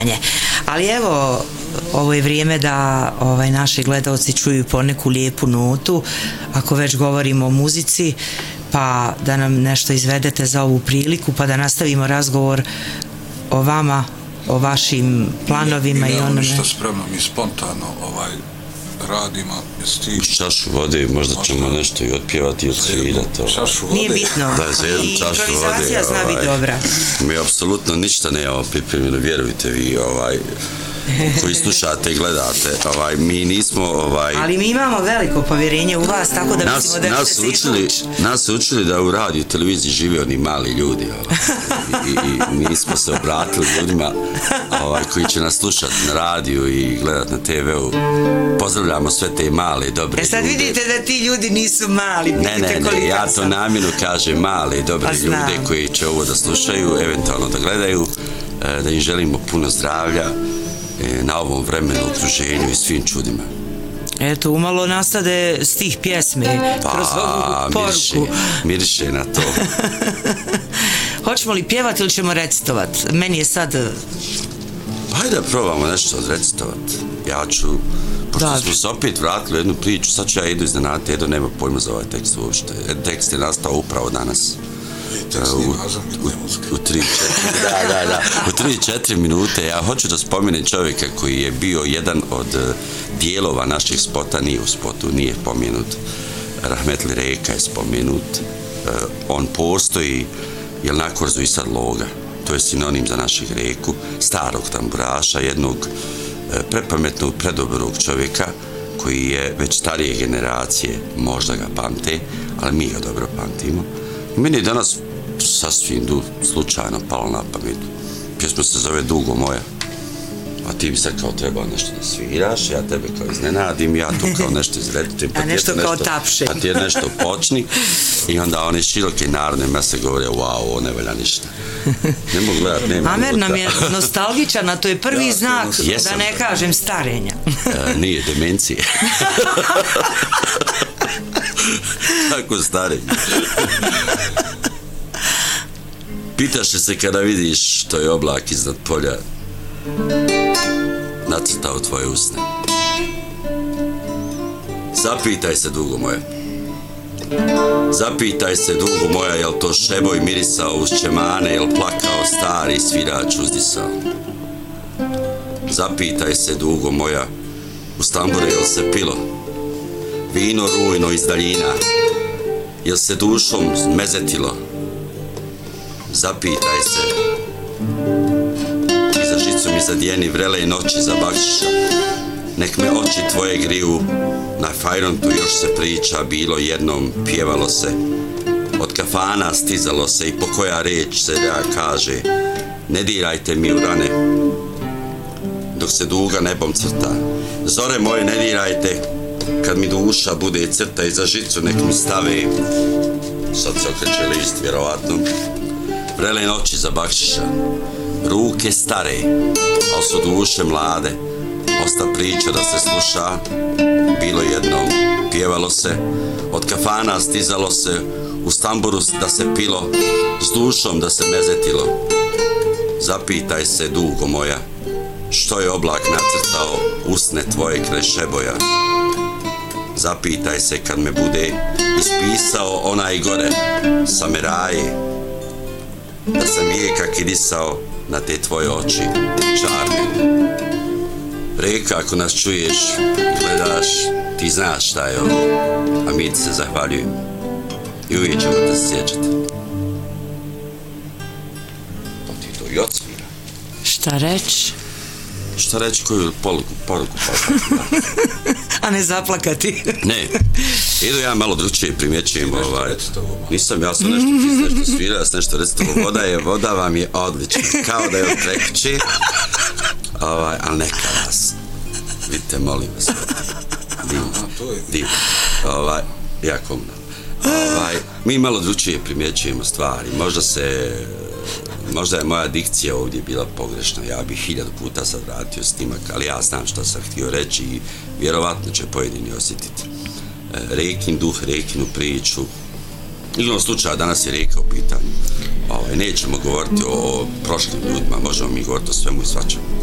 Ali evo, ovo je vrijeme da naši gledaoci čuju poneku lijepu notu, ako već govorimo o muzici, pa da nam nešto izvedete za ovu priliku, pa da nastavimo razgovor o vama, o vašim planovima i onome. Mi ništa spremno, mi spontano radimo. Čašu vode, možda ćemo nešto i otpjevati i odsvirati. Nije bitno. I improvizacija zna biti dobra. Mi apsolutno ništa nemamo pripremljeno, vjerujte vi, koji slušate i gledate. Mi nismo... Ali mi imamo veliko povjerenje u vas, tako da mislimo da ćete se izvući. Nas su učili da u radiju i televiziji žive oni mali ljudi. I mi smo se obratili ljudima koji će nas slušati na radiju i gledati na TV-u. Pozdravljamo sve te male i dobre ljude. Sad vidite da ti ljudi nisu mali. Ne, ja to namjerno kažem, male i dobre ljude koji će ovo da slušaju, eventualno da gledaju, da im želimo puno zdravlja na ovom vremenu, okruženju i svim čudima. Eto, umalo nastade stih pjesme kroz ovu poruku. Miriše na to. Hoćemo li pjevati ili ćemo recitovati? Meni je sad... Hajde da probamo nešto odrecitovati. Ja ću, pošto smo se opet vratili u jednu priču, sad ću ja idu iznenaditi, Edo nema pojma za ovaj tekst uopšte. Tekst je nastao upravo danas. U 3-4 minute. Ja hoću da spomenem čovjeka koji je bio jedan od dijelova naših spota, nije u spotu, nije pomenut. Rahmetli Reka je spomenut. On postoji, jer na Korzu i sad loga. To je sinonim za naših Reku, starog tamburaša, jednog prepametnog, predobrog čovjeka koji je već starije generacije, možda ga pamte, ali mi ga dobro pamtimo. I meni je danas sasvim slučajno palo na pamet. Pjesma se zove Dugo moja. A ti bi sad kao trebao nešto da sviraš, ja tebe kao iznenadim, ja tu kao nešto izredim. A nešto kao tapše. Pa ti je nešto počni i onda one široke narodne mese govore, wow, ovo ne velja ništa. Ne mogu gledat, nema. Amer nam je nostalgičan, a to je prvi znak, da ne kažem starenja. Nije, demencije. Tako starenje. Pitaš li se kada vidiš što je oblak iznad polja nacrtao tvoje usne? Zapitaj se, dugo moja. Zapitaj se, dugo moja, jel to šeboj mirisao uz čemane, jel plakao stari svirač uzdisao? Zapitaj se, dugo moja, u tambure jel se pilo? Vino rujno iz daljina, jel se dušom mezetilo? Zapitaj se, iza žicom i zadijeni vrele noći za bakšiša. Nek me oči tvoje griju, na fajrontu još se priča, bilo jednom pjevalo se. Od kafana stizalo se i po koja reč se da kaže, ne dirajte mi u rane, dok se duga nebom crta. Zore moje ne dirajte, kad mi duša bude crta iza žicu nek mi stave. Sad se okreće list, vjerovatno. Vrele noći za bakšiša, ruke stare, ali su duše mlade. Osta priča da se sluša, bilo jednom pjevalo se, od kafana stizalo se, u stamburu da se pilo, s dušom da se mezetilo. Zapitaj se, dugo moja, što je oblak nacrtao usne tvoje kraj šeboja. Zapitaj se kad me bude ispisao onaj gore sa meraje, da sam vijeka kidisao na te tvoje oči čarne. Reka, ako nas čuješ, gledaš, ti znaš šta je ovo, a mi ti se zahvaljujemo i uvijek ćemo te sjećati. Pa ti to i odsvira. Šta reći? Šta reći, koju poruku A ne zaplakati. Ne, idu ja malo drugčije primjećujem. Nisam, ja sam nešto svirao, ja sam nešto recitovo. Voda vam je odlična, kao da je od prekuće. Ali neka vas. Vidite, molim vas. Divno. Jako mno. Mi malo drugčije primjećujemo stvari. Možda je moja dikcija ovdje bila pogrešna, ja bih 1000 puta sad vratio snimak, ali ja znam što sam htio reći i vjerovatno će pojedini osjetiti. Rekin duh, rekinu priču. Igrom slučaja danas je Reka u pitanju. Nećemo govoriti o prošlim ljudima, možemo mi govoriti o svemu i svačemu.